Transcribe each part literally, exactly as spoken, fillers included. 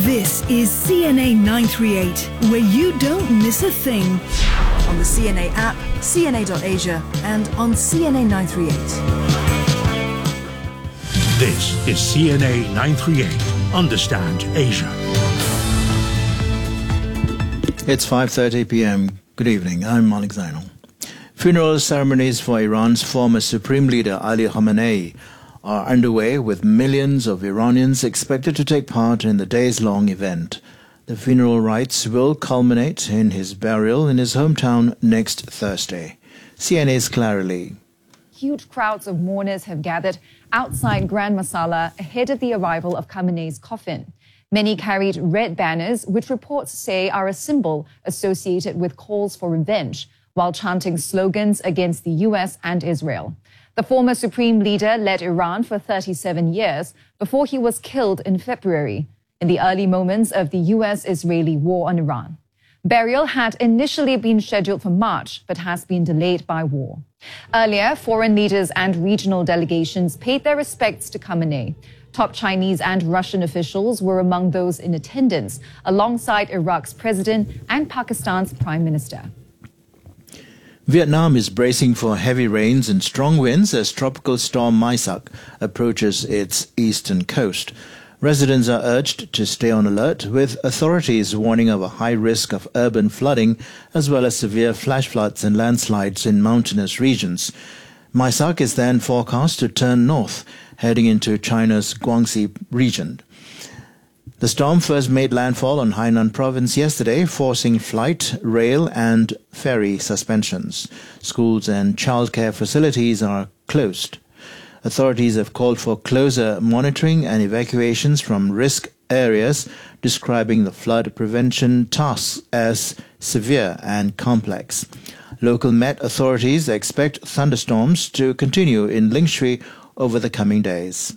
This is C N A nine thirty-eight, where you don't miss a thing. On the C N A app, C N A dot Asia, and on C N A nine thirty-eight. This is C N A nine thirty-eight. Understand Asia. It's five thirty p m Good evening. I'm Malik Zainal. Funeral ceremonies for Iran's former Supreme Leader Ali Khamenei are underway, with millions of Iranians expected to take part in the days-long event. The funeral rites will culminate in his burial in his hometown next Thursday. C N A's Clara Lee. Huge crowds of mourners have gathered outside Grand Masala ahead of the arrival of Khamenei's coffin. Many carried red banners, which reports say are a symbol associated with calls for revenge, while chanting slogans against the U S and Israel. The former supreme leader led Iran for thirty-seven years before he was killed in February, in the early moments of the U S-Israeli war on Iran. Burial had initially been scheduled for March, but has been delayed by war. Earlier, foreign leaders and regional delegations paid their respects to Khamenei. Top Chinese and Russian officials were among those in attendance, alongside Iraq's president and Pakistan's prime minister. Vietnam is bracing for heavy rains and strong winds as tropical storm Maisak approaches its eastern coast. Residents are urged to stay on alert, with authorities warning of a high risk of urban flooding as well as severe flash floods and landslides in mountainous regions. Maisak is then forecast to turn north, heading into China's Guangxi region. The storm first made landfall on Hainan province yesterday, forcing flight, rail and ferry suspensions. Schools and childcare facilities are closed. Authorities have called for closer monitoring and evacuations from risk areas, describing the flood prevention tasks as severe and complex. Local Met authorities expect thunderstorms to continue in Ling Shui over the coming days.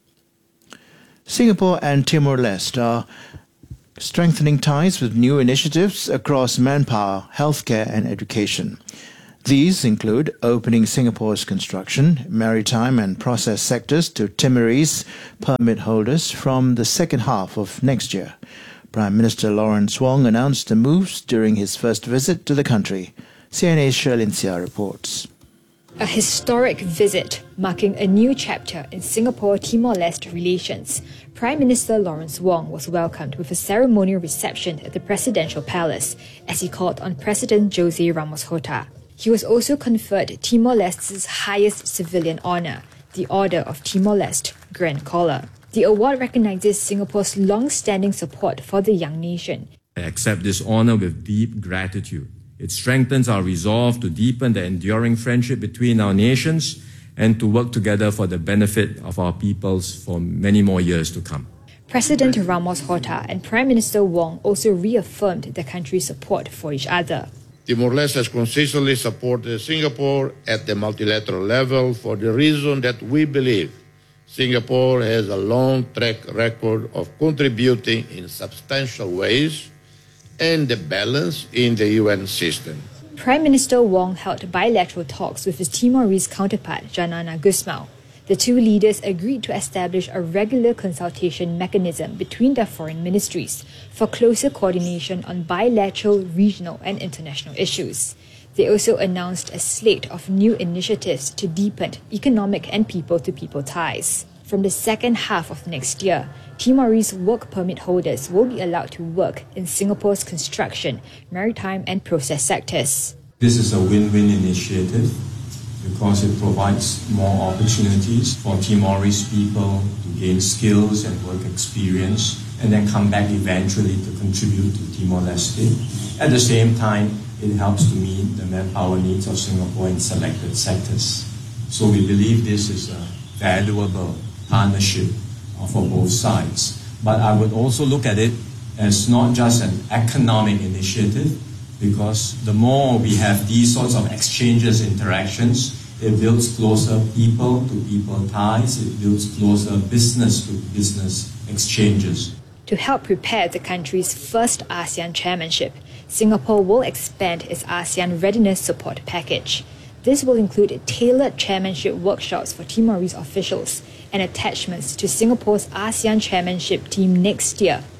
Singapore and Timor-Leste are strengthening ties with new initiatives across manpower, healthcare and education. These include opening Singapore's construction, maritime and process sectors to Timorese permit holders from the second half of next year. Prime Minister Lawrence Wong announced the moves during his first visit to the country. C N A's Sherlyn Sia reports. A historic visit marking a new chapter in Singapore-Timor-Leste relations. Prime Minister Lawrence Wong was welcomed with a ceremonial reception at the Presidential Palace as he called on President Jose Ramos Horta. He was also conferred Timor-Leste's highest civilian honour, the Order of Timor-Leste, Grand Collar. The award recognises Singapore's long-standing support for the young nation. I accept this honour with deep gratitude. It strengthens our resolve to deepen the enduring friendship between our nations and to work together for the benefit of our peoples for many more years to come. President Ramos Horta and Prime Minister Wong also reaffirmed the country's support for each other. Timor-Leste has consistently supported Singapore at the multilateral level for the reason that we believe Singapore has a long track record of contributing in substantial ways and the balance in the U N system. Prime Minister Wong held bilateral talks with his Timorese counterpart, Janana Gusmao. The two leaders agreed to establish a regular consultation mechanism between their foreign ministries for closer coordination on bilateral, regional and international issues. They also announced a slate of new initiatives to deepen economic and people-to-people ties. From the second half of next year, Timorese work permit holders will be allowed to work in Singapore's construction, maritime and process sectors. This is a win-win initiative because it provides more opportunities for Timorese people to gain skills and work experience and then come back eventually to contribute to Timor-Leste. At the same time, it helps to meet the manpower needs of Singapore in selected sectors. So we believe this is a valuable partnership for both sides. But I would also look at it as not just an economic initiative, because the more we have these sorts of exchanges, interactions, it builds closer people-to-people ties, it builds closer business-to-business exchanges. To help prepare the country's first ASEAN chairmanship, Singapore will expand its ASEAN Readiness Support Package. This will include tailored chairmanship workshops for Timorese officials and attachments to Singapore's ASEAN chairmanship team next year,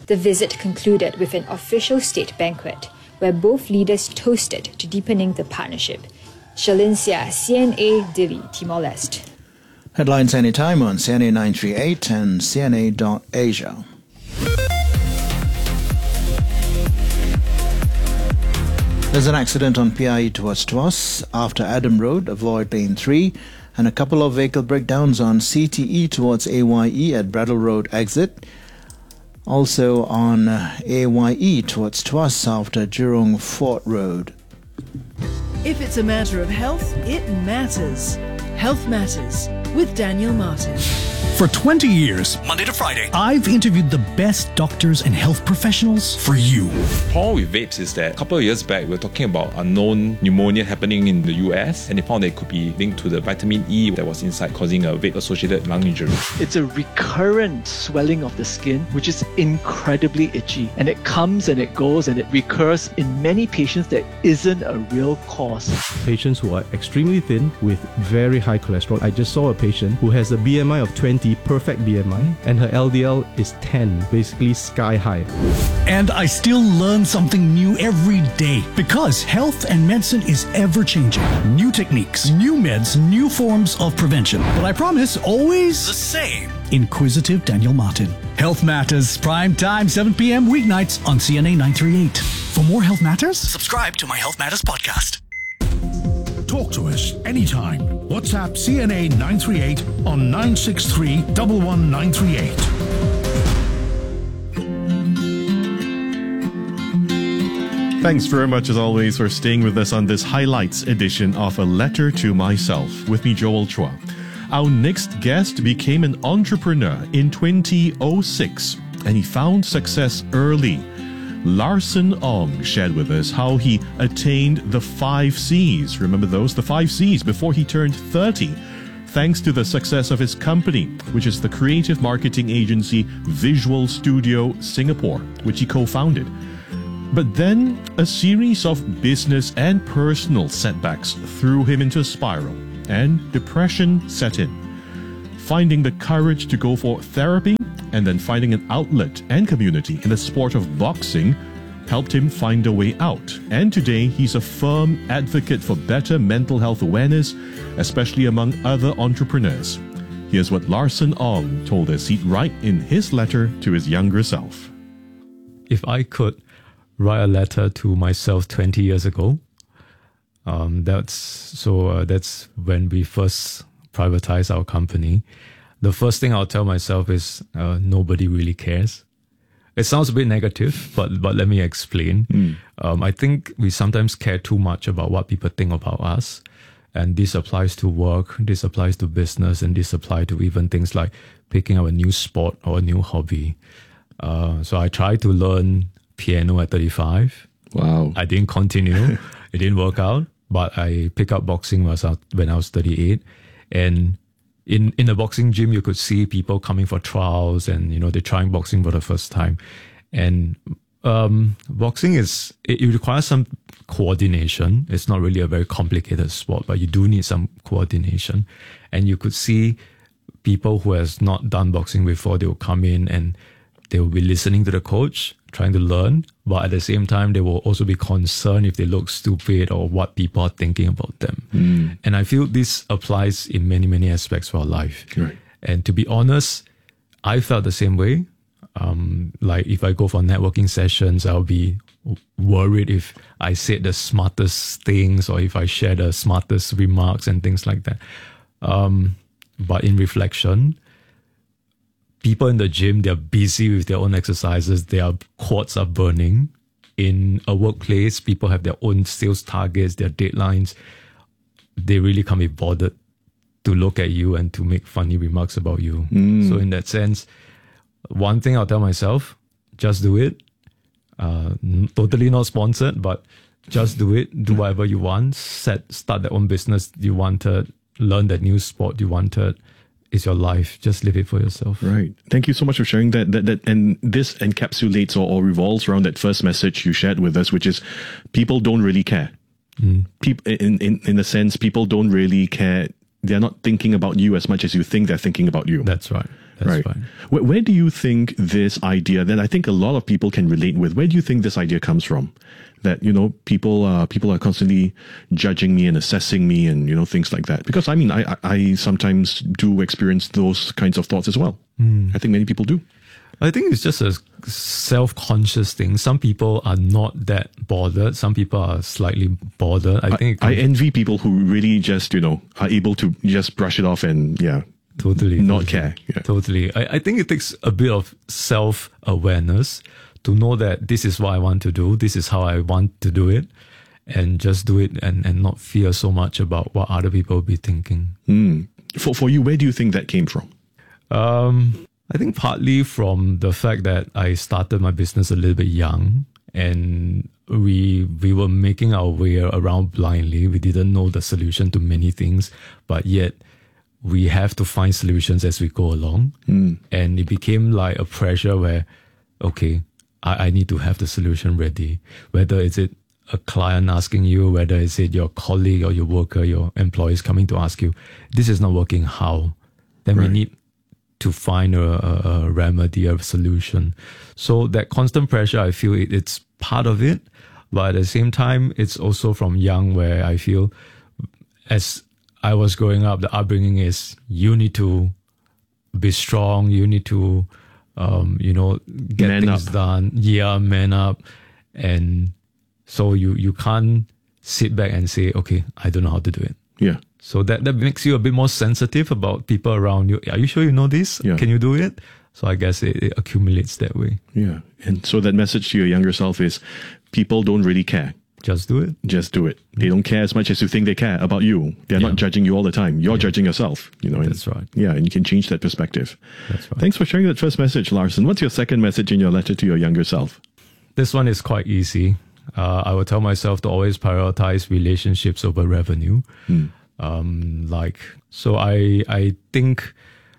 The visit concluded with an official state banquet, where both leaders toasted to deepening the partnership. Shalin Sia, C N A, Dili, Timor-Leste. Headlines anytime on C N A nine three eight and C N A dot Asia. There's an accident on P I E towards Tuas after Adam Road, avoid lane three, and a couple of vehicle breakdowns on C T E towards A Y E at Bradle Road exit. Also on uh, A Y E towards Tuas after Jurong Fort Road. If it's a matter of health, it matters. Health Matters with Daniel Martin. For twenty years, Monday to Friday, I've interviewed the best doctors and health professionals for you. The problem with vapes is that a couple of years back, we were talking about unknown pneumonia happening in the U S, and they found that it could be linked to the vitamin E that was inside, causing a vape-associated lung injury. It's a recurrent swelling of the skin, which is incredibly itchy, and it comes and it goes and it recurs in many patients that isn't a real cause. Patients who are extremely thin with very high cholesterol. I just saw a patient who has a B M I of twenty, perfect B M I, and her L D L is ten, basically sky high. And I still learn something new every day because health and medicine is ever changing. New techniques, new meds, new forms of prevention. But I promise, always the same. Inquisitive Daniel Martin. Health Matters, prime time, seven p.m. weeknights on C N A nine three eight. For more Health Matters, subscribe to my Health Matters podcast. Talk to us anytime. WhatsApp C N A nine three eight on nine six three, one one nine three eight. Thanks very much as always for staying with us on this highlights edition of A Letter to Myself with me, Joel Chua. Our next guest became an entrepreneur in twenty oh six and he found success early. Larson Ong shared with us how he attained the five C's. Remember those? The five C's before he turned thirty, thanks to the success of his company, which is the creative marketing agency Visual Studio Singapore, which he co-founded. But then a series of business and personal setbacks threw him into a spiral, and depression set in. Finding the courage to go for therapy and then finding an outlet and community in the sport of boxing helped him find a way out. And today, he's a firm advocate for better mental health awareness, especially among other entrepreneurs. Here's what Larson Ong told us he'd write in his letter to his younger self. If I could write a letter to myself twenty years ago, um, that's so uh, that's when we first privatized our company. The first thing I'll tell myself is uh, nobody really cares. It sounds a bit negative, but but let me explain. Mm. Um, I think we sometimes care too much about what people think about us. And this applies to work, this applies to business, and this applies to even things like picking up a new sport or a new hobby. Uh, so I tried to learn piano at thirty-five. Wow. I didn't continue. It didn't work out. But I picked up boxing when I was thirty-eight. And In in the boxing gym, you could see people coming for trials and, you know, they're trying boxing for the first time. And um, boxing is, it, it requires some coordination. It's not really a very complicated sport, but you do need some coordination. And you could see people who has not done boxing before, they will come in and they will be listening to the coach, trying to learn. But at the same time, they will also be concerned if they look stupid or what people are thinking about them. Mm. And I feel this applies in many, many aspects of our life. Right. And to be honest, I felt the same way. Um, like if I go for networking sessions, I'll be worried if I said the smartest things or if I share the smartest remarks and things like that. Um, but in reflection, people in the gym, they're busy with their own exercises. Their quads are burning. In a workplace, people have their own sales targets, their deadlines. They really can't be bothered to look at you and to make funny remarks about you. Mm. So in that sense, one thing I'll tell myself, just do it. Uh, totally not sponsored, but just do it. Do whatever you want. Set, start that own business you wanted. Learn that new sport you wanted. It's your life. Just live it for yourself. Right. Thank you so much for sharing that. That, that and this encapsulates or, or revolves around that first message you shared with us, which is people don't really care. Mm. People, in, in, in a sense, people don't really care. They're not thinking about you as much as you think they're thinking about you. That's right. That's right. right. Where, where do you think this idea that I think a lot of people can relate with, where do you think this idea comes from? That, you know, people uh, people are constantly judging me and assessing me and, you know, things like that. Because, I mean, I, I, I sometimes do experience those kinds of thoughts as well. Mm. I think many people do. I think it's just a self-conscious thing. Some people are not that bothered. Some people are slightly bothered. I, I think I envy people who really just, you know, are able to just brush it off and, yeah, totally not totally, care. Yeah. Totally. I, I think it takes a bit of self-awareness to know that this is what I want to do. This is how I want to do it. And just do it and, and not fear so much about what other people will be thinking. Mm. For, for you, where do you think that came from? Um... I think partly from the fact that I started my business a little bit young, and we we were making our way around blindly. We didn't know the solution to many things, but yet we have to find solutions as we go along. Mm. And it became like a pressure where, okay, I, I need to have the solution ready. Whether it's it a client asking you, whether it's it your colleague or your worker, your employees coming to ask you, this is not working, how? Then Right. we need to find a, a, a remedy, a solution. So that constant pressure, I feel it, it's part of it. But at the same time, it's also from young where I feel as I was growing up, the upbringing is you need to be strong. You need to, um, you know, get Man things up. done. Yeah, man up. And so you, you can't sit back and say, okay, I don't know how to do it. Yeah. So that, that makes you a bit more sensitive about people around you. Are you sure you know this? Yeah. Can you do it? So I guess it, it accumulates that way. Yeah. And so that message to your younger self is people don't really care. Just do it. Just do it. They don't care as much as you think they care about you. They're Yeah. not judging you all the time. You're Yeah. judging yourself. You know. and- That's right. Yeah, and you can change that perspective. That's right. Thanks for sharing that first message, Larson. What's your second message in your letter to your younger self? This one is quite easy. Uh, I will tell myself to always prioritize relationships over revenue. Hmm. Um, like, so I, I think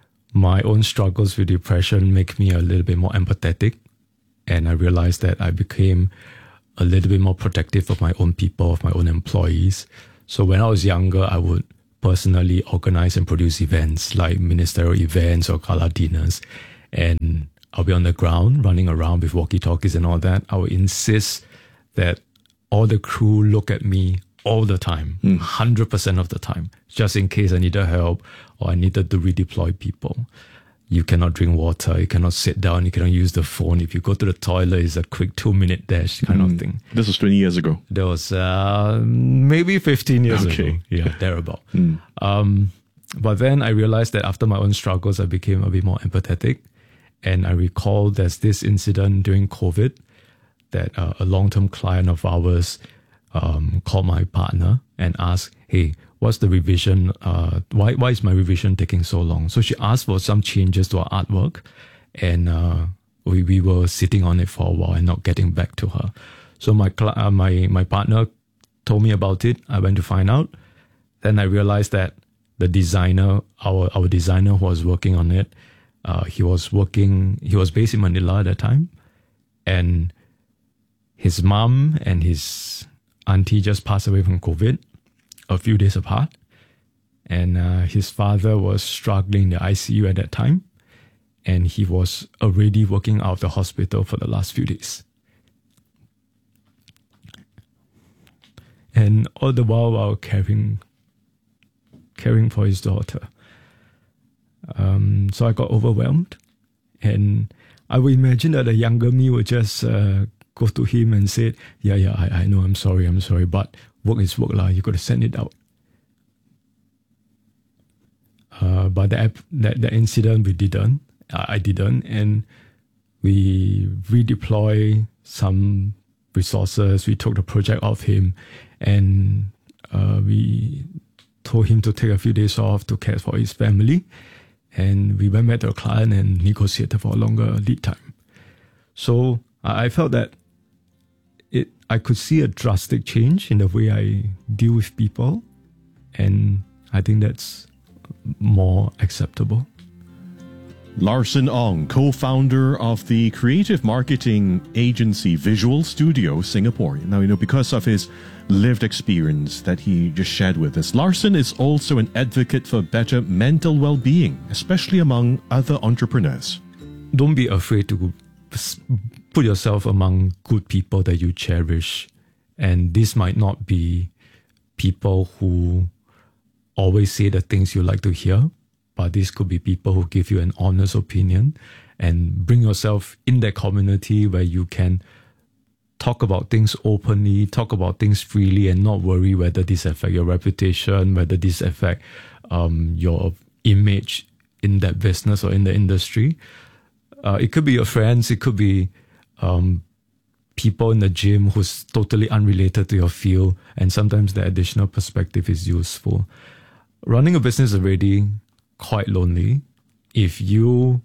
my own struggles with depression make me a little bit more empathetic. And I realized that I became a little bit more protective of my own people, of my own employees. So when I was younger, I would personally organize and produce events like ministerial events or gala dinners. And I'll be on the ground running around with walkie-talkies and all that. I would insist that all the crew look at me all the time, one hundred percent of the time, just in case I needed help or I needed to redeploy people. You cannot drink water, you cannot sit down, you cannot use the phone. If you go to the toilet, it's a quick two-minute dash kind Hmm. of thing. This was twenty years ago. That was uh, maybe fifteen years Okay. ago. Yeah, thereabout. Hmm. Um, but then I realized that after my own struggles, I became a bit more empathetic. And I recall there's this incident during COVID that uh, a long-term client of ours um, called my partner and asked, hey, what's the revision? Uh, why, why is my revision taking so long? So she asked for some changes to our artwork, and uh, we, we were sitting on it for a while and not getting back to her. So my, cl- uh, my, my partner told me about it. I went to find out. Then I realized that the designer, our, our designer who was working on it, uh, he was working, he was based in Manila at that time. And his mom and his auntie just passed away from COVID a few days apart. And uh, his father was struggling in the I C U at that time. And he was already working out of the hospital for the last few days. And all the while, while caring, caring for his daughter. Um, so I got overwhelmed. And I would imagine that a younger me would just uh, go to him and say, yeah, yeah, I, I know, I'm sorry, I'm sorry, but work is work, lah. You got to send it out. Uh, but that, that that incident, we didn't. Uh, I didn't. And we redeploy some resources. We took the project off him. And uh, we told him to take a few days off to care for his family. And we went back to a client and negotiated for a longer lead time. So I felt that it I could see a drastic change in the way I deal with people. And I think that's more acceptable. Larson Ong, co-founder of the creative marketing agency Visual Studio Singapore. Now, you know, because of his lived experience that he just shared with us, Larson is also an advocate for better mental well-being, especially among other entrepreneurs. Don't be afraid to put yourself among good people that you cherish. And this might not be people who always say the things you like to hear, but this could be people who give you an honest opinion, and bring yourself in that community where you can talk about things openly, talk about things freely, and not worry whether this affect your reputation, whether this affect um, your image in that business or in the industry. Uh, it could be your friends, it could be um, people in the gym who's totally unrelated to your field, and sometimes the additional perspective is useful. Running a business is already quite lonely. If you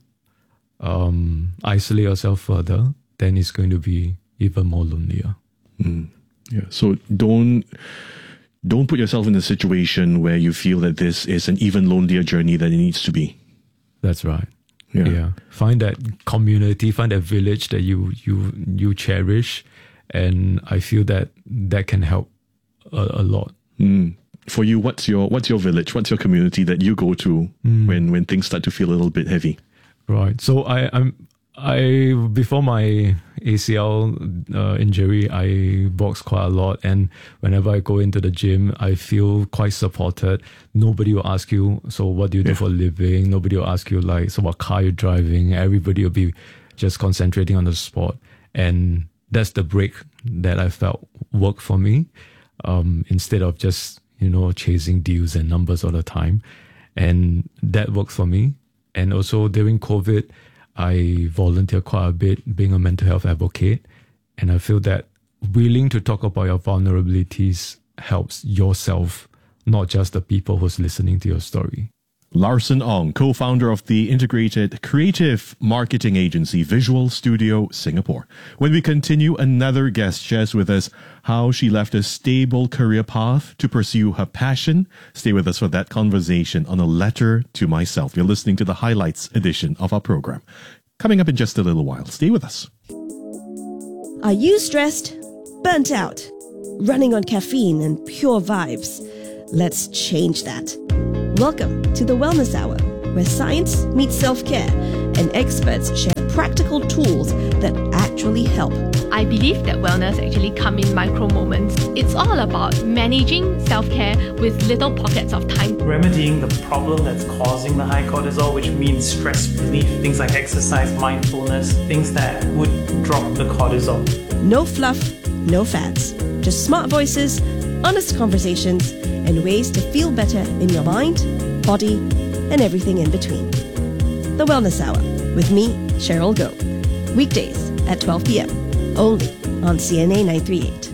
um, isolate yourself further, then it's going to be even more lonelier. Mm. Yeah. So don't don't put yourself in a situation where you feel that this is an even lonelier journey than it needs to be. That's right. Yeah. yeah. Find that community, find that village that you you you cherish, and I feel that that can help a, a lot. Mm. For you, what's your what's your village? What's your community that you go to mm. when when things start to feel a little bit heavy? Right. So I I'm I before my A C L uh, injury, I boxed quite a lot, and whenever I go into the gym, I feel quite supported. Nobody will ask you, so what do you do yeah. for a living? Nobody will ask you, like, so what car you're driving? Everybody will be just concentrating on the sport, and that's the break that I felt worked for me. Um, instead of just you know chasing deals and numbers all the time, and that worked for me. And also during COVID, I volunteer quite a bit being a mental health advocate, and I feel that willing to talk about your vulnerabilities helps yourself, not just the people who's listening to your story. Larson Ong, co-founder of the integrated creative marketing agency Visual Studio Singapore. When we continue, another guest shares with us how she left a stable career path to pursue her passion. Stay with us for that conversation on A Letter to Myself. You're listening to the Highlights edition of our program. Coming up in just a little while. Stay with us. Are you stressed? Burnt out? Running on caffeine and pure vibes? Let's change that. Welcome to the Wellness Hour, where science meets self-care and experts share practical tools that actually help. I believe that wellness actually comes in micro moments. It's all about managing self-care with little pockets of time. Remedying the problem that's causing the high cortisol, which means stress relief, things like exercise, mindfulness, things that would drop the cortisol. No fluff, no fads, just smart voices, honest conversations, and ways to feel better in your mind, body, and everything in between. The Wellness Hour with me, Cheryl Goh. Weekdays at twelve p.m. only on C N A nine thirty-eight.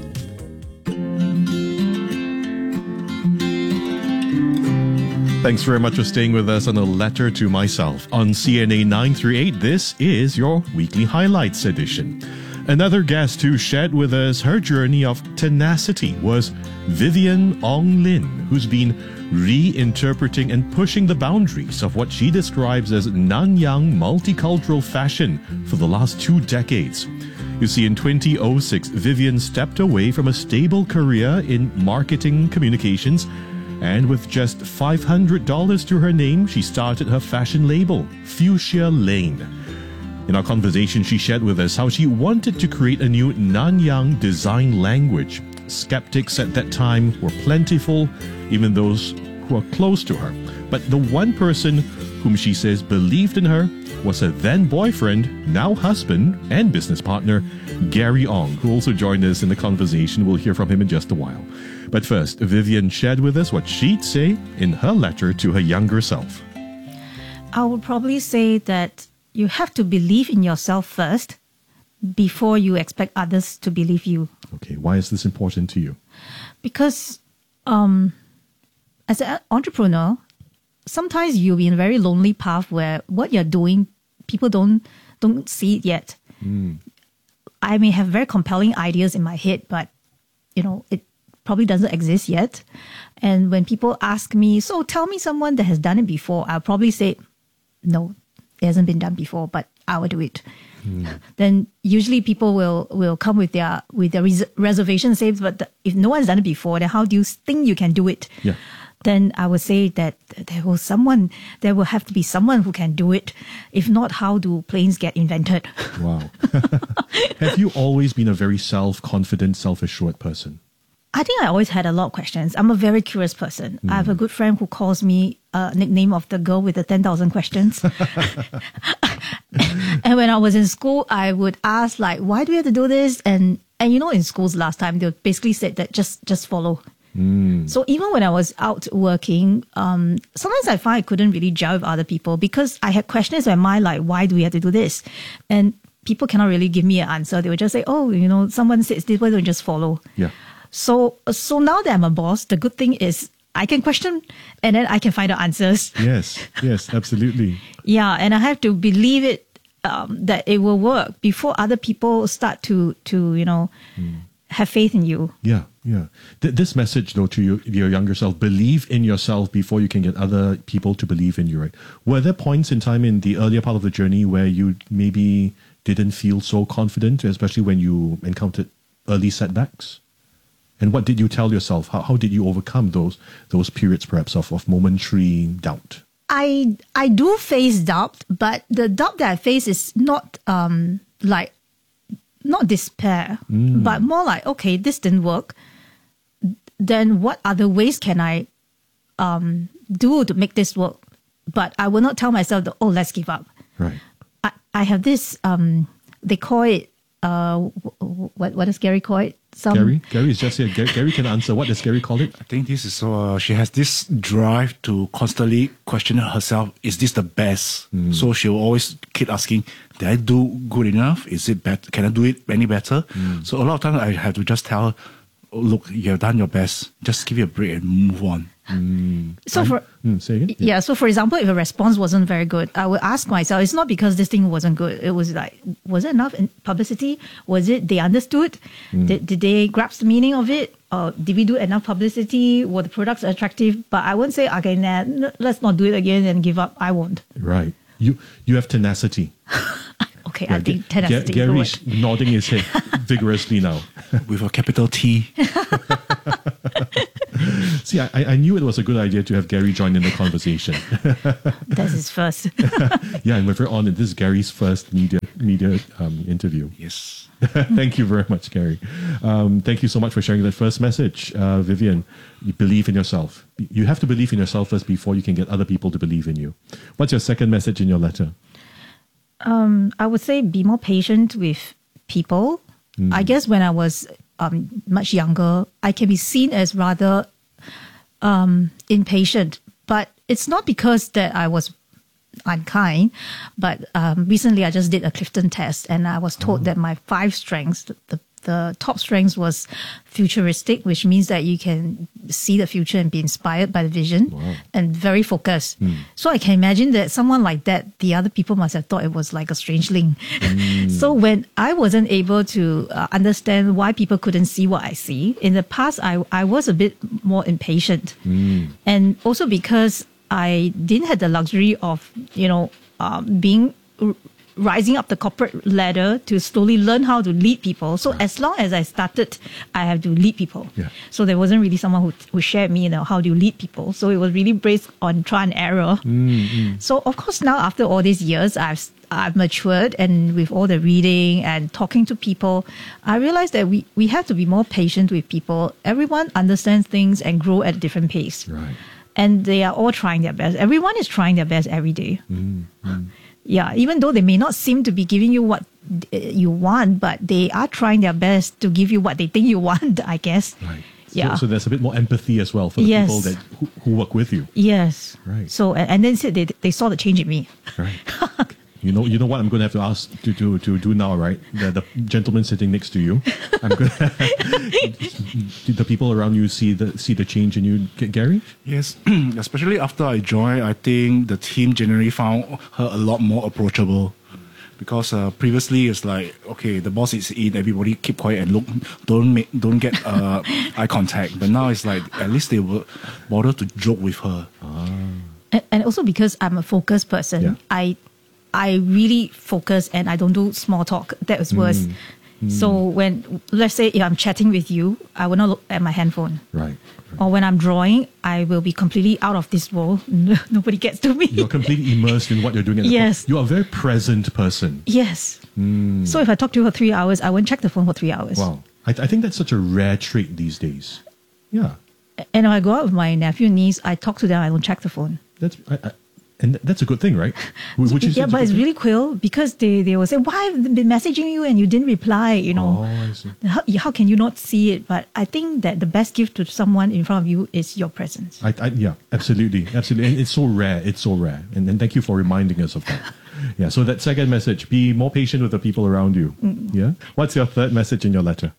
Thanks very much for staying with us on A Letter to Myself. On C N A nine thirty-eight, this is your weekly highlights edition. Another guest who shared with us her journey of tenacity was Vivian Ong Lin, who's been reinterpreting and pushing the boundaries of what she describes as Nanyang multicultural fashion for the last two decades. You see, in twenty oh six, Vivian stepped away from a stable career in marketing communications, and with just five hundred dollars to her name, she started her fashion label, Fuchsia Lane. In our conversation, she shared with us how she wanted to create a new Nanyang design language. Skeptics at that time were plentiful, even those who are close to her. But the one person whom she says believed in her was her then boyfriend, now husband and business partner, Gary Ong, who also joined us in the conversation. We'll hear from him in just a while. But first, Vivian shared with us what she'd say in her letter to her younger self. I would probably say that you have to believe in yourself first before you expect others to believe you. Okay, why is this important to you? Because um, as an entrepreneur, sometimes you'll be in a very lonely path where what you're doing, people don't don't see it yet. Mm. I may have very compelling ideas in my head, but you know, it probably doesn't exist yet. And when people ask me, so tell me someone that has done it before, I'll probably say, no, it hasn't been done before, but I will do it. Hmm. Then usually people will, will come with their with their res- reservation, say, but the, if no one's done it before, then how do you think you can do it? Yeah. Then I would say that there will someone, there will have to be someone who can do it. If not, how do planes get invented? Wow. Have you always been a very self-confident, self-assured person? I think I always had a lot of questions. I'm a very curious person. Mm. I have a good friend who calls me a nickname of the girl with the ten thousand questions. And when I was in school, I would ask like, why do we have to do this? And, and you know, in schools last time, they basically said that just, just follow. Mm. So even when I was out working, um, sometimes I find I couldn't really gel with other people because I had questions in my mind like, why do we have to do this? And people cannot really give me an answer. They would just say, oh, you know, someone says this, why don't you just follow? Yeah. So, so now that I'm a boss, the good thing is I can question and then I can find the answers. Yes, yes, absolutely. Yeah, and I have to believe it, um, that it will work before other people start to, to you know, mm. have faith in you. Yeah, yeah. Th- this message, though, to you, your younger self, believe in yourself before you can get other people to believe in you, right? Were there points in time in the earlier part of the journey where you maybe didn't feel so confident, especially when you encountered early setbacks? And what did you tell yourself? How how did you overcome those those periods, perhaps, of, of momentary doubt? I I do face doubt, but the doubt that I face is not um like not despair, Mm. but more like, okay, this didn't work. Then what other ways can I um do to make this work? But I will not tell myself that, oh, let's give up. Right. I, I have this um they call it uh what what does Gary call it? Some Gary? Gary is just here. Gary, Gary can answer. What does Gary call it? I think this is, uh, she has this drive to constantly question herself, is this the best? Mm. So she'll always keep asking, did I do good enough? Is it better? Can I do it any better? Mm. So a lot of times I have to just tell her, oh, look, you have done your best. Just give it a break and move on. Mm. So for mm, say again? yeah, so for example, if a response wasn't very good, I would ask myself, it's not because this thing wasn't good. It was like, was it enough in publicity? Was it they understood? Mm. Did, did they grasp the meaning of it? Or did we do enough publicity? Were the products attractive? But I wouldn't say, okay, nah, n- let's not do it again and give up. I won't. Right. You you have tenacity. Okay, Yeah, I think Ga- tenacity Ga- is the Gary's word. nodding his head vigorously now. With a capital T. See, I, I knew it was a good idea to have Gary join in the conversation. That's his first. Yeah, and we're on it. This is Gary's first media media um, interview. Yes. Thank you very much, Gary. Um, thank you so much for sharing that first message, uh, Vivian. You believe in yourself. You have to believe in yourself first before you can get other people to believe in you. What's your second message in your letter? Um, I would say be more patient with people. Mm. I guess when I was um, much younger, I can be seen as rather um, impatient. But it's not because that I was unkind. But um, recently I just did a Clifton test and I was told oh. that my five strengths, the, the top strengths was futuristic, which means that you can see the future and be inspired by the vision Wow. and very focused. Mm. So I can imagine that someone like that, the other people must have thought it was like a strangeling. Mm. So when I wasn't able to uh, understand why people couldn't see what I see, in the past, I, I was a bit more impatient. Mm. And also because I didn't have the luxury of, you know, um, being r- rising up the corporate ladder to slowly learn how to lead people. So as long as I started, I have to lead people. Yeah. So there wasn't really someone who, who shared me, you know, how do you lead people. So it was really based on trial and error. Mm, mm. So of course now after all these years, I've I've matured, and with all the reading and talking to people, I realized that we, we have to be more patient with people. Everyone understands things and grow at a different pace. Right. And they are all trying their best. Everyone is trying their best every day. Mm, mm. Yeah, even though they may not seem to be giving you what uh, you want, but they are trying their best to give you what they think you want, I guess. Right. Yeah. So, so there's a bit more empathy as well for the Yes. people that who, who work with you. Yes. Right. So, and, and then said they, they saw the change in me. Right. You know, you know what I'm going to have to ask to to, to do now, right? The, the gentleman sitting next to you. I'm going. Did the people around you see the see the change in you, G- Gary? Yes, especially after I joined, I think the team generally found her a lot more approachable. Because uh, previously it's like, okay, the boss is in, everybody keep quiet and look, don't make, don't get uh, eye contact. But now it's like at least they will bother to joke with her. Ah. And, and also because I'm a focused person, Yeah. I I really focus and I don't do small talk. That was worse. Mm. Mm. So when, let's say if I'm chatting with you, I will not look at my handphone. Right. Or when I'm drawing, I will be completely out of this world. Nobody gets to me. You're completely immersed in what you're doing. At the Yes. phone. You are a very present person. Yes. Mm. So if I talk to you for three hours, I won't check the phone for three hours. Wow. I, I think that's such a rare trait these days. Yeah. And when I go out with my nephew and niece, I talk to them, I don't check the phone. That's I, I, and that's a good thing, right? Would you say Yeah, it's a but good it's thing? really cool because they, they will say, why have I been messaging you and you didn't reply? You know, Oh, I see. how, how can you not see it? But I think that the best gift to someone in front of you is your presence. I, I, yeah, absolutely, absolutely, and it's so rare. It's so rare, and, and thank you for reminding us of that. Yeah. So that second message: be more patient with the people around you. Mm. Yeah. What's your third message in your letter?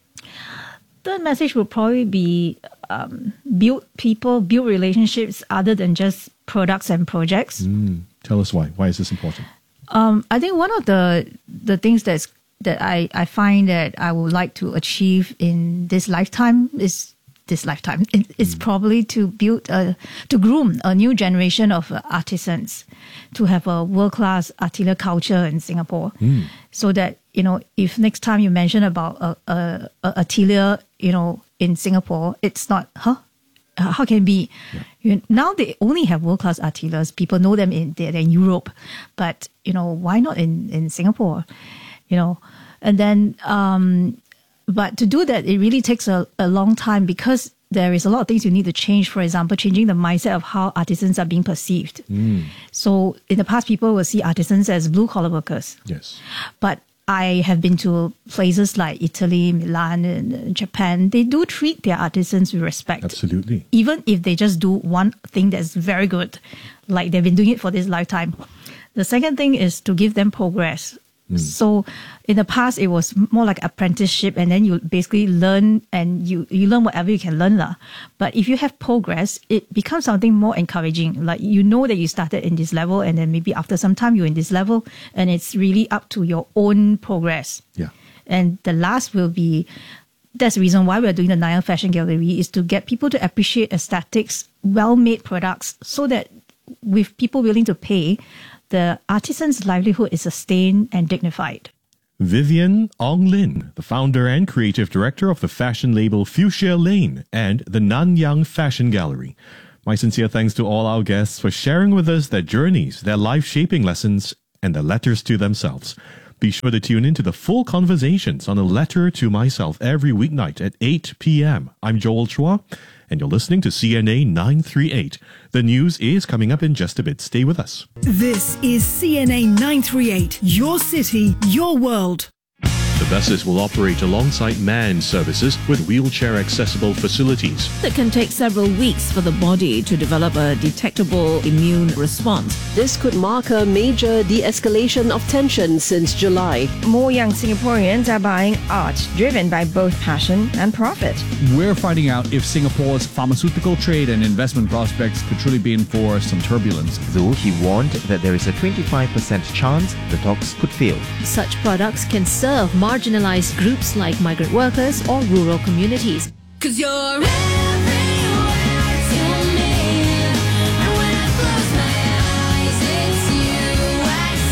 Third message would probably be um, build people, build relationships other than just products and projects. Mm. Tell us why. Why is this important? Um, I think one of the the things that's that I, I find that I would like to achieve in this lifetime is this lifetime it, is probably to build a to groom a new generation of uh, artisans, to have a world class artisanal culture in Singapore, Mm. so that you know if next time you mention about a a, a atelier you know in Singapore, it's not huh. How can it be? You, now they only have world-class artisans. People know them in they're in Europe, but you know why not in, in Singapore? You know, and then um, but to do that, it really takes a, a long time because there is a lot of things you need to change. For example, changing the mindset of how artisans are being perceived. Mm. So in the past, people will see artisans as blue-collar workers. Yes. But I have been to places like Italy, Milan, and Japan. They do treat their artisans with respect. Absolutely. Even if they just do one thing that's very good, like they've been doing it for this lifetime. The second thing is to give them progress. Mm. So in the past, it was more like apprenticeship, and then you basically learn and you, you learn whatever you can learn. lah. But if you have progress, it becomes something more encouraging. Like you know that you started in this level, and then maybe after some time you're in this level, and it's really up to your own progress. Yeah. And the last will be, that's the reason why we're doing the Nanyang Fashion Gallery, is to get people to appreciate aesthetics, well-made products, so that with people willing to pay, the artisan's livelihood is sustained and dignified. Vivian Ong Lin, the founder and creative director of the fashion label Fuchsia Lane and the Nanyang Fashion Gallery. My sincere thanks to all our guests for sharing with us their journeys, their life-shaping lessons, and their letters to themselves. Be sure to tune in to the full conversations on A Letter to Myself every weeknight at eight p.m. I'm Joel Chua, and you're listening to C N A nine thirty-eight. The news is coming up in just a bit. Stay with us. This is C N A nine thirty-eight, your city, your world. The buses will operate alongside manned services with wheelchair-accessible facilities. It can take several weeks for the body to develop a detectable immune response. This could mark a major de-escalation of tension since July. More young Singaporeans are buying art driven by both passion and profit. We're finding out if Singapore's pharmaceutical trade and investment prospects could truly be in for some turbulence. Though he warned that there is a twenty-five percent chance the talks could fail. Such products can serve marginalized groups like migrant workers or rural communities. Cause you're everywhere to me. And when I close my eyes, it's you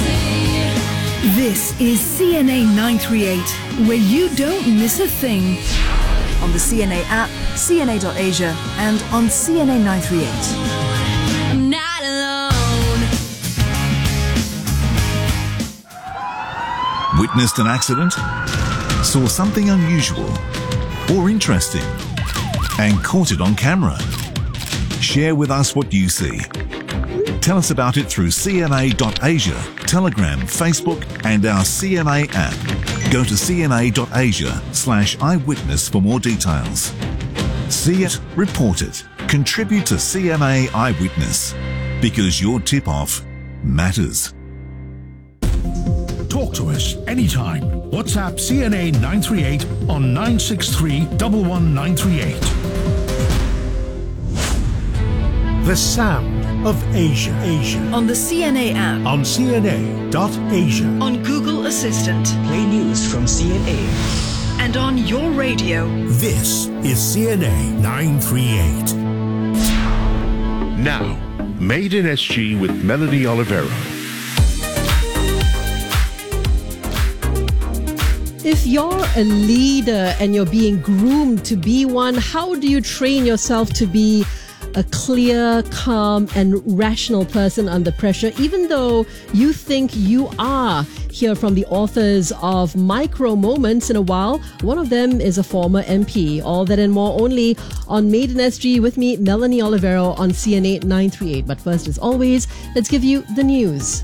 I see. This is C N A nine thirty-eight, where you don't miss a thing. On the C N A app, C N A dot Asia, and on C N A nine thirty-eight. I'm not alone. Witnessed an accident? Saw something unusual or interesting and caught it on camera? Share with us what you see. Tell us about it through C N A dot Asia, Telegram, Facebook and our C N A app. Go to C N A dot Asia slash eyewitness for more details. See it, report it, contribute to C N A Eyewitness, because your tip-off matters. Talk to us anytime. WhatsApp C N A nine thirty-eight on nine six three, one one nine three eight. The sound of Asia. Asia. On the C N A app. On C N A dot Asia. On Google Assistant. Play news from C N A. And on your radio. This is C N A nine thirty-eight. Now, Made in S G with Melanie Oliveira. If you're a leader and you're being groomed to be one, how do you train yourself to be a clear, calm, and rational person under pressure, even though you think you are? Hear from the authors of Micro Moments in a while. One of them is a former M P. All that and more only on Maiden S G with me, Melanie Olivero, on C N A nine three eight. But first, as always, let's give you the news.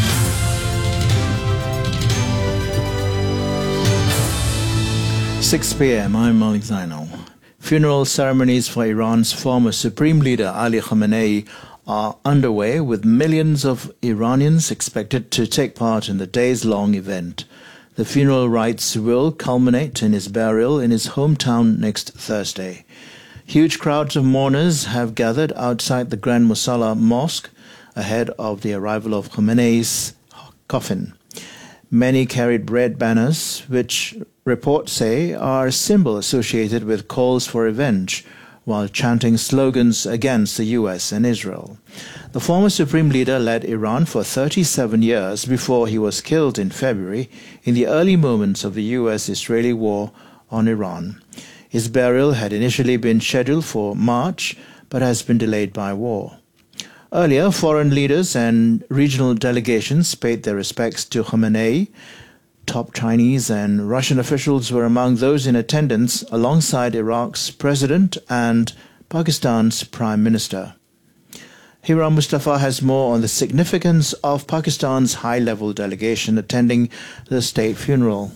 six p.m. I'm Malik Zainal. Funeral ceremonies for Iran's former Supreme Leader Ali Khamenei are underway, with millions of Iranians expected to take part in the days-long event. The funeral rites will culminate in his burial in his hometown next Thursday. Huge crowds of mourners have gathered outside the Grand Musalla Mosque ahead of the arrival of Khamenei's coffin. Many carried red banners, which reports say are a symbol associated with calls for revenge, while chanting slogans against the U S and Israel. The former Supreme Leader led Iran for thirty-seven years before he was killed in February in the early moments of the U S-Israeli war on Iran. His burial had initially been scheduled for March, but has been delayed by war. Earlier, foreign leaders and regional delegations paid their respects to Khamenei. Top Chinese and Russian officials were among those in attendance, alongside Iraq's president and Pakistan's prime minister. Hira Mustafa has more on the significance of Pakistan's high-level delegation attending the state funeral.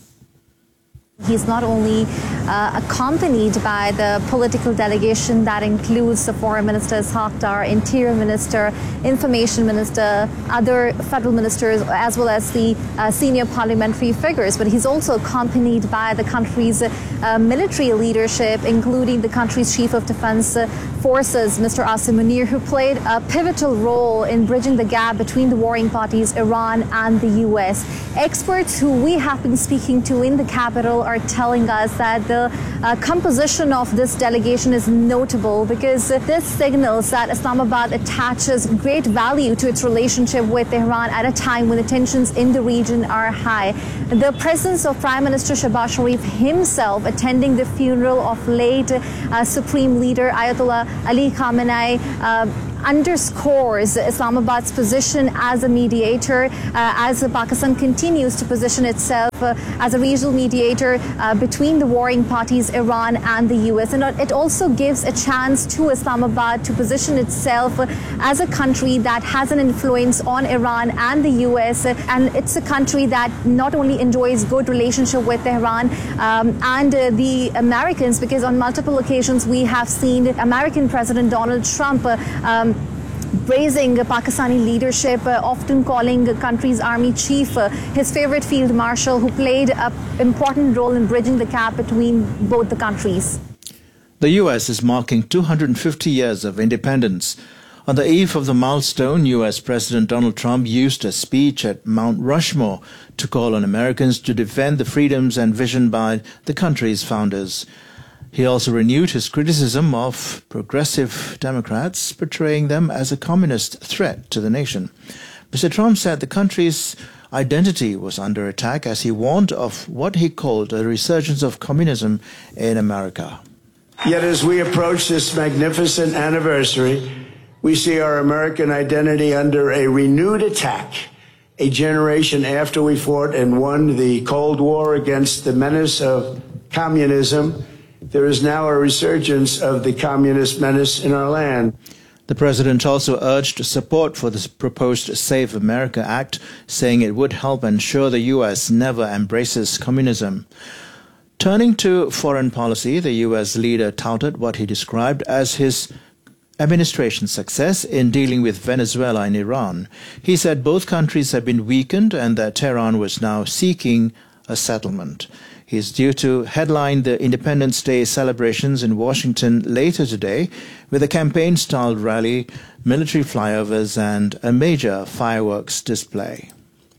He's not only uh, accompanied by the political delegation that includes the Foreign Minister Ishaq Dar, Interior Minister, Information Minister, other federal ministers, as well as the uh, senior parliamentary figures, but he's also accompanied by the country's uh, military leadership, including the country's Chief of Defense Forces, Mister Asim Munir, who played a pivotal role in bridging the gap between the warring parties, Iran and the U S. Experts who we have been speaking to in the capital are telling us that the uh, composition of this delegation is notable because this signals that Islamabad attaches great value to its relationship with Tehran at a time when the tensions in the region are high. The presence of Prime Minister Shehbaz Sharif himself attending the funeral of late uh, Supreme Leader Ayatollah Ali Khamenei uh, underscores Islamabad's position as a mediator uh, as Pakistan continues to position itself uh, as a regional mediator uh, between the warring parties, Iran and the U S. And it also gives a chance to Islamabad to position itself as a country that has an influence on Iran and the U S. And it's a country that not only enjoys good relationship with Tehran um, and uh, the Americans, because on multiple occasions we have seen American President Donald Trump uh, um, praising Pakistani leadership, uh, often calling the country's army chief uh, his favorite field marshal, who played an important role in bridging the gap between both the countries. The U S is marking two hundred fifty years of independence. On the eve of the milestone, U S President Donald Trump used a speech at Mount Rushmore to call on Americans to defend the freedoms and vision by the country's founders. He also renewed his criticism of progressive Democrats, portraying them as a communist threat to the nation. Mister Trump said the country's identity was under attack as he warned of what he called a resurgence of communism in America. Yet as we approach this magnificent anniversary, we see our American identity under a renewed attack. A generation after we fought and won the Cold War against the menace of communism, there is now a resurgence of the communist menace in our land. The president also urged support for the proposed Save America Act, saying it would help ensure the U S never embraces communism. Turning to foreign policy, the U S leader touted what he described as his administration's success in dealing with Venezuela and Iran. He said both countries have been weakened and that Tehran was now seeking a settlement. He is due to headline the Independence Day celebrations in Washington later today with a campaign-style rally, military flyovers and a major fireworks display.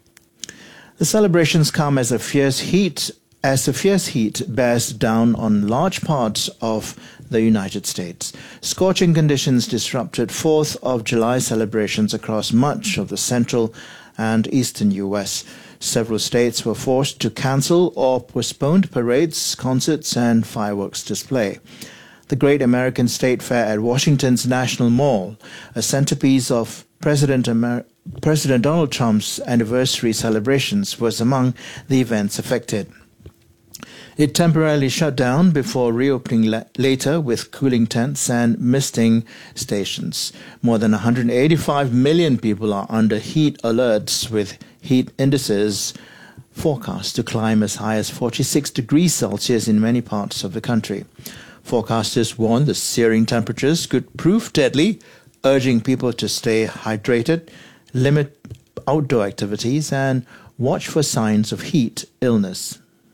The celebrations come as a fierce heat as the fierce heat bears down on large parts of the United States. Scorching conditions disrupted fourth of July celebrations across much of the central and eastern U S. Several states were forced to cancel or postpone parades, concerts, and fireworks display. The Great American State Fair at Washington's National Mall, a centerpiece of President, Amer- President Donald Trump's anniversary celebrations, was among the events affected. It temporarily shut down before reopening la- later with cooling tents and misting stations. More than one hundred eighty-five million people are under heat alerts, with heat indices forecast to climb as high as forty-six degrees Celsius in many parts of the country. Forecasters warn the searing temperatures could prove deadly, urging people to stay hydrated, limit outdoor activities, and watch for signs of heat illness.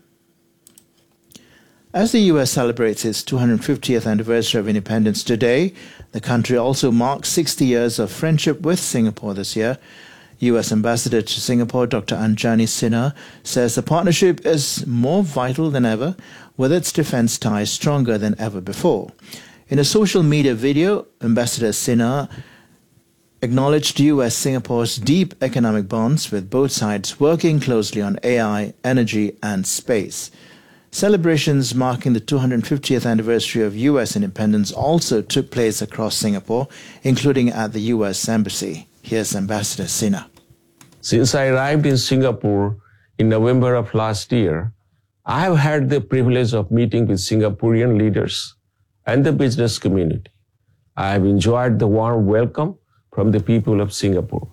As the U S celebrates its two hundred fiftieth anniversary of independence today, the country also marks sixty years of friendship with Singapore this year. U S Ambassador to Singapore, Doctor Anjani Sinha, says the partnership is more vital than ever, with its defense ties stronger than ever before. In a social media video, Ambassador Sinha acknowledged U S Singapore's deep economic bonds, with both sides working closely on A I, energy, and space. Celebrations marking the two hundred fiftieth anniversary of U S independence also took place across Singapore, including at the U S Embassy. Here's Ambassador Sinha. Since I arrived in Singapore in November of last year, I have had the privilege of meeting with Singaporean leaders and the business community. I have enjoyed the warm welcome from the people of Singapore.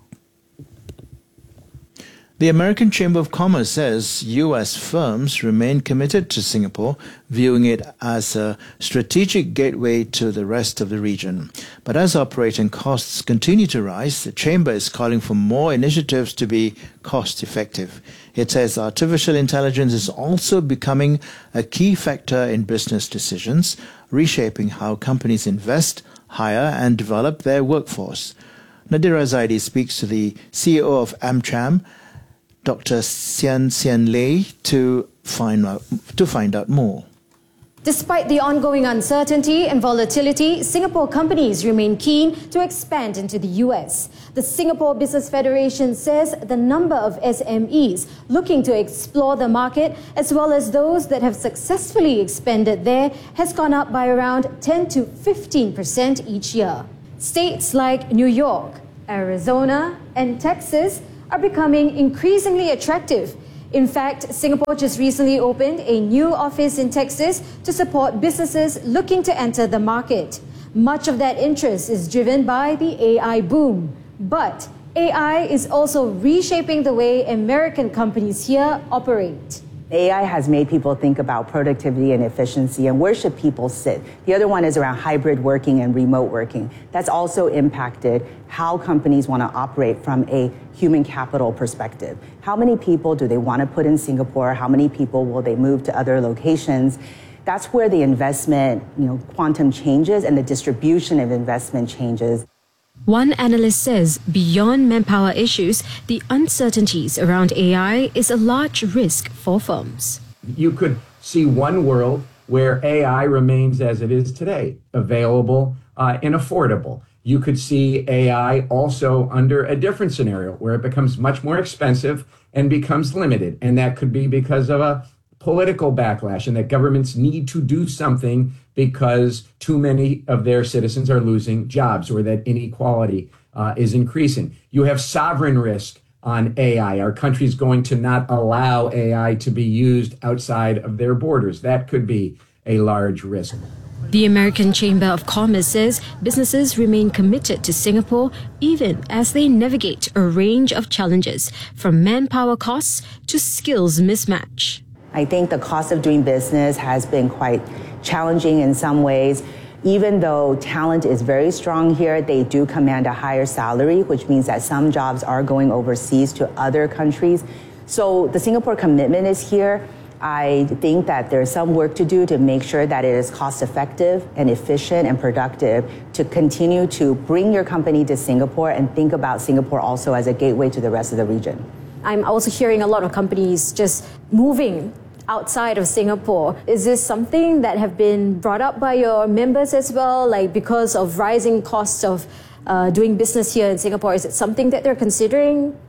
The American Chamber of Commerce says U S firms remain committed to Singapore, viewing it as a strategic gateway to the rest of the region. But as operating costs continue to rise, the Chamber is calling for more initiatives to be cost-effective. It says artificial intelligence is also becoming a key factor in business decisions, reshaping how companies invest, hire, and develop their workforce. Nadira Zaidi speaks to the C E O of AmCham, Doctor Sian Sian Lei, to find out, to find out more. Despite the ongoing uncertainty and volatility, Singapore companies remain keen to expand into the U S. The Singapore Business Federation says the number of S M Es looking to explore the market, as well as those that have successfully expanded there, has gone up by around ten to fifteen percent each year. States like New York, Arizona, and Texas are becoming increasingly attractive. In fact, Singapore just recently opened a new office in Texas to support businesses looking to enter the market. Much of that interest is driven by the A I boom. But A I is also reshaping the way American companies here operate. A I has made people think about productivity and efficiency and where should people sit. The other one is around hybrid working and remote working. That's also impacted how companies want to operate from a human capital perspective. How many people do they want to put in Singapore? How many people will they move to other locations? That's where the investment, you know, quantum changes and the distribution of investment changes. One analyst says beyond manpower issues, the uncertainties around A I is a large risk for firms. You could see one world where A I remains as it is today, available uh, and affordable. You could see A I also under a different scenario where it becomes much more expensive and becomes limited. And that could be because of a political backlash and that governments need to do something because too many of their citizens are losing jobs or that inequality uh, is increasing. You have sovereign risk on A I. Our country's going to not allow A I to be used outside of their borders. That could be a large risk. The American Chamber of Commerce says businesses remain committed to Singapore even as they navigate a range of challenges, from manpower costs to skills mismatch. I think the cost of doing business has been quite challenging in some ways. Even though talent is very strong here, they do command a higher salary, which means that some jobs are going overseas to other countries. So the Singapore commitment is here. I think that there's some work to do to make sure that it is cost effective and efficient and productive to continue to bring your company to Singapore and think about Singapore also as a gateway to the rest of the region. I'm also hearing a lot of companies just moving outside of Singapore. Is this something that have been brought up by your members as well, like because of rising costs of uh, doing business here in Singapore? Is it something that they're considering?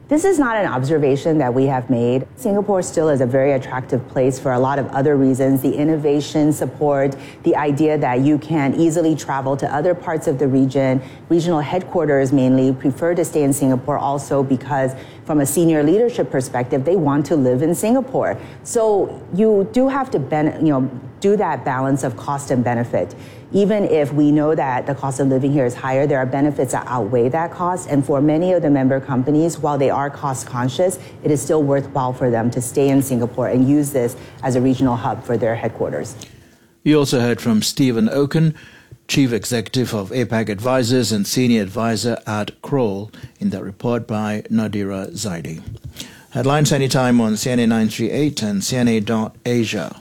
This is not an observation that we have made. Singapore still is a very attractive place for a lot of other reasons. The innovation support, the idea that you can easily travel to other parts of the region. Regional headquarters mainly prefer to stay in Singapore also because from a senior leadership perspective, they want to live in Singapore. So you do have to ben- you know, do that balance of cost and benefit. Even if we know that the cost of living here is higher, there are benefits that outweigh that cost. And for many of the member companies, while they are cost conscious, it is still worthwhile for them to stay in Singapore and use this as a regional hub for their headquarters. You also heard from Stephen Oken, Chief Executive of APAC Advisors and Senior Advisor at Kroll, in that report by Nadira Zaidi. Headlines anytime on C N A nine three eight and C N A dot Asia.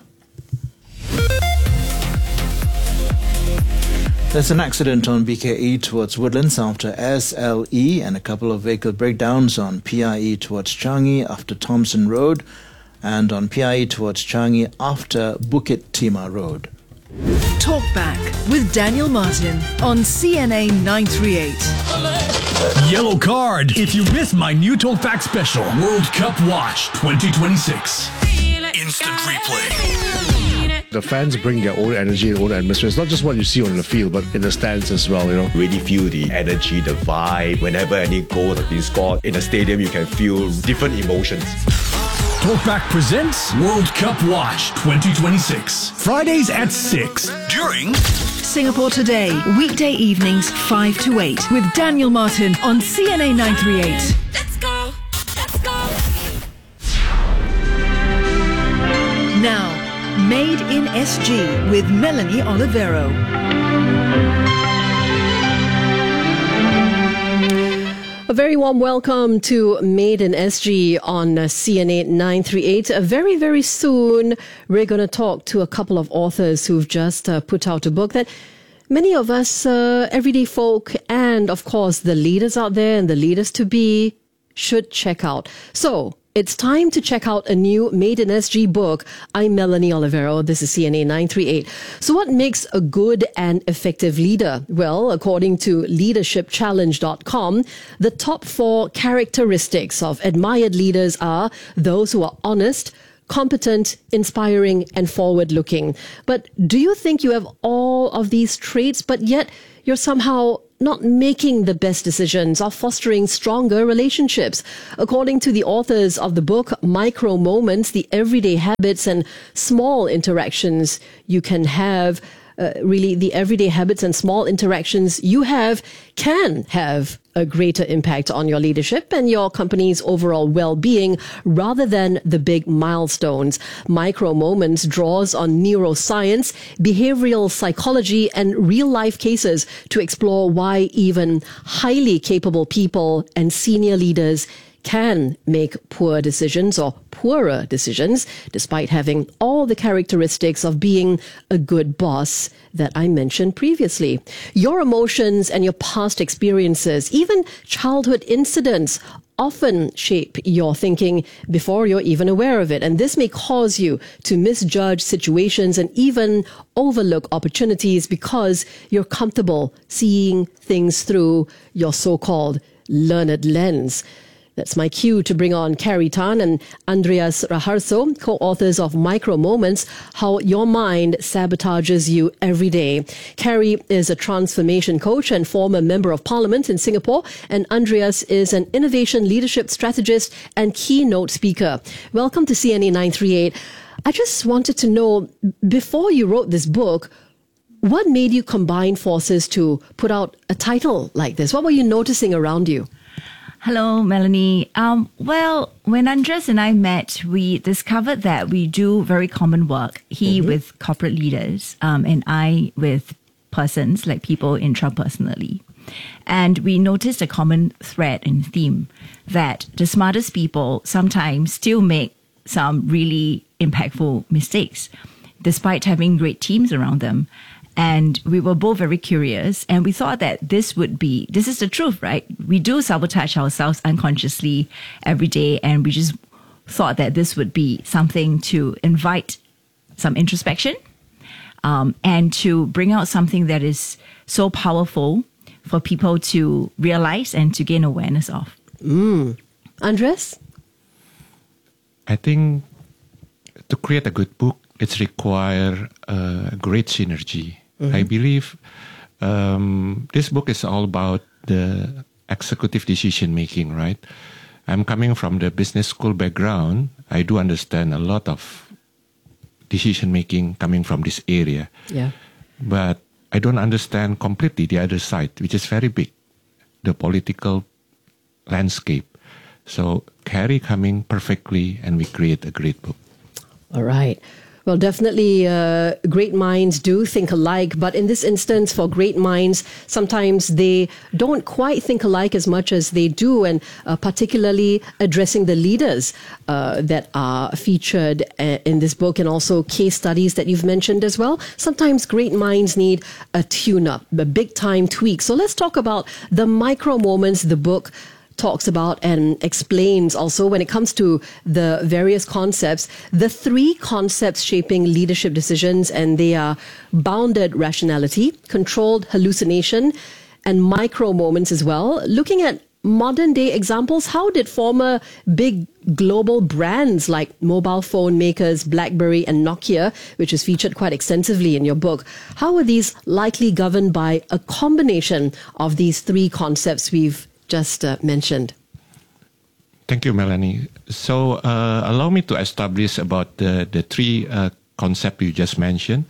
There's an accident on B K E towards Woodlands after S L E and a couple of vehicle breakdowns on P I E towards Changi after Thompson Road and on P I E towards Changi after Bukit Timah Road. Talk Back with Daniel Martin on C N A nine three eight. Yellow card if you miss my new Talkback special, World Cup Watch twenty twenty-six. Instant replay. The fans bring their own energy, their own atmosphere. It's not just what you see on the field, but in the stands as well, you know. Really feel the energy, the vibe. Whenever any goal has been scored in a stadium, you can feel different emotions. Talkback presents World Cup Watch twenty twenty-six. Fridays at six during Singapore Today, weekday evenings five to eight with Daniel Martin on C N A nine three eight. Let's go. Let's go. Now, Made in S G with Melanie Olivero. A very warm welcome to Made in S G on uh, C N A nine three eight. Uh, very, very soon, we're going to talk to a couple of authors who've just uh, put out a book that many of us, uh, everyday folk, and of course the leaders out there and the leaders to be should check out. So, it's time to check out a new Made in S G book. I'm Melanie Olivero. This is C N A nine three eight. So what makes a good and effective leader? Well, according to leadership challenge dot com, the top four characteristics of admired leaders are those who are honest, competent, inspiring, and forward-looking. But do you think you have all of these traits, but yet you're somehow not making the best decisions or fostering stronger relationships? According to the authors of the book, Micro Moments, the everyday habits and small interactions you can have, uh, really the everyday habits and small interactions you have can have a greater impact on your leadership and your company's overall well-being rather than the big milestones. Micro Moments draws on neuroscience, behavioral psychology, and real-life cases to explore why even highly capable people and senior leaders can make poor decisions or poorer decisions despite having all the characteristics of being a good boss that I mentioned previously. Your emotions and your past experiences, even childhood incidents, often shape your thinking before you're even aware of it. And this may cause you to misjudge situations and even overlook opportunities because you're comfortable seeing things through your so-called learned lens. That's my cue to bring on Carrie Tan and Andreas Raharso, co-authors of Micro Moments, How Your Mind Sabotages You Every Day. Carrie is a transformation coach and former member of parliament in Singapore, and Andreas is an innovation leadership strategist and keynote speaker. Welcome to C N A nine three eight. I just wanted to know, before you wrote this book, what made you combine forces to put out a title like this? What were you noticing around you? Hello, Melanie. Um, well, when Andres and I met, we discovered that we do very common work. He mm-hmm. with corporate leaders, um, and I with persons, like people intrapersonally. And we noticed a common thread and theme that the smartest people sometimes still make some really impactful mistakes, despite having great teams around them. And we were both very curious, and we thought that this would be, this is the truth, right? We do sabotage ourselves unconsciously every day, and we just thought that this would be something to invite some introspection um, and to bring out something that is so powerful for people to realize and to gain awareness of. Mm. Andres? I think to create a good book, it's require uh, great synergy. Mhm. I believe um, this book is all about the executive decision making, right? I'm coming from the business school background. I do understand a lot of decision making coming from this area. Yeah. But I don't understand completely the other side, which is very big, the political landscape. So Carrie coming perfectly, and we create a great book. All right. Well, definitely, uh, great minds do think alike. But in this instance, for great minds, sometimes they don't quite think alike as much as they do, and uh, particularly addressing the leaders uh, that are featured uh, in this book, and also case studies that you've mentioned as well. Sometimes great minds need a tune-up, a big-time tweak. So let's talk about the micro moments the book talks about and explains also when it comes to the various concepts, the three concepts shaping leadership decisions, and they are bounded rationality, controlled hallucination, and micro moments as well. Looking at modern day examples, how did former big global brands like mobile phone makers BlackBerry and Nokia, which is featured quite extensively in your book, how were these likely governed by a combination of these three concepts we've just uh, mentioned? Thank you, Melanie. So uh, allow me to establish about the, the three uh, concepts you just mentioned.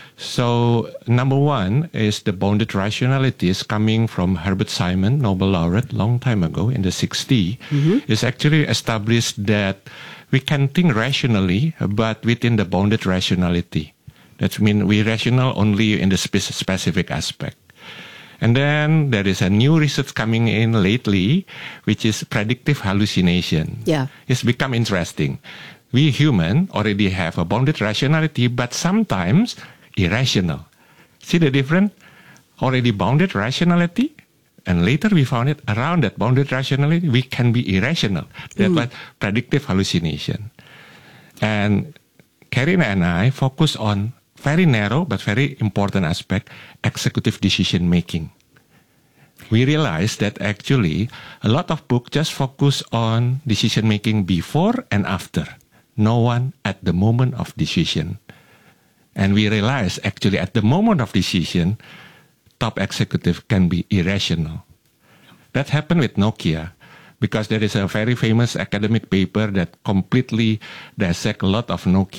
So number one is the bounded rationality is coming from Herbert Simon, Nobel laureate, long time ago in the sixties. Mhm. It's actually established that we can think rationally, but within the bounded rationality. That means we rational only in the spe- specific aspect. And then there is a new research coming in lately, which is predictive hallucination. Yeah. It's become interesting. We human already have a bounded rationality, but sometimes irrational. See the difference? Already bounded rationality, and later we found it around that bounded rationality, we can be irrational. That's Mm. what predictive hallucination. And Karina and I focus on very narrow but very important aspect, executive decision making. We realized that actually a lot of books just focus on decision making before and after, no one at the moment of decision. And we realized actually at the moment of decision, top executive can be irrational. That happened with Nokia, because there is a very famous academic paper that completely dissect a lot of Nokia